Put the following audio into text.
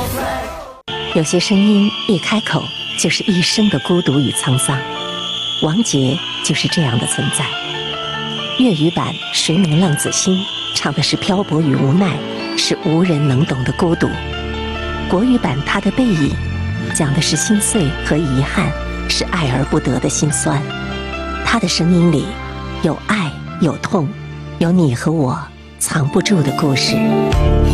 有些声音一开口就是一生的孤独与沧桑，王杰就是这样的存在。粤语版《谁能浪子心》唱的是漂泊与无奈，是无人能懂的孤独。国语版《他的背影》讲的是心碎和遗憾，是爱而不得的心酸。他的声音里有爱，有痛，有你和我藏不住的故事。